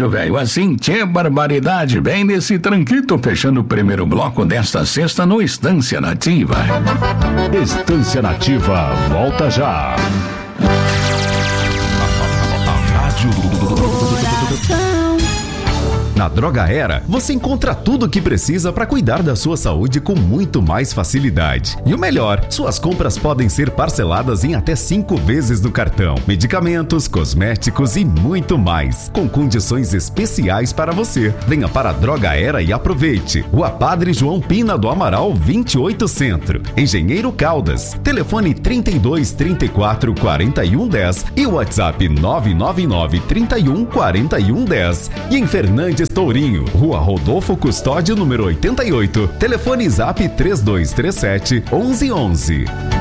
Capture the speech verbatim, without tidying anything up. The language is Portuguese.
rádio, velho. Assim, tchê, barbaridade. Bem nesse tranquito, fechando o primeiro bloco desta sexta no Estância Nativa. Estância Nativa, volta já. Na Droga Era, você encontra tudo o que precisa para cuidar da sua saúde com muito mais facilidade. E o melhor, suas compras podem ser parceladas em até cinco vezes no cartão. Medicamentos, cosméticos e muito mais, com condições especiais para você. Venha para a Droga Era e aproveite. Rua Padre João Pina do Amaral, vinte e oito Centro. Engenheiro Caldas. Telefone trinta e dois, trinta e quatro, quarenta e um, dez e o WhatsApp nove nove nove, trinta e um, quarenta e um, dez. E em Fernandes Tourinho, Rua Rodolfo Custódio, número oitenta e oito. Telefone Zap três dois três sete, onze onze.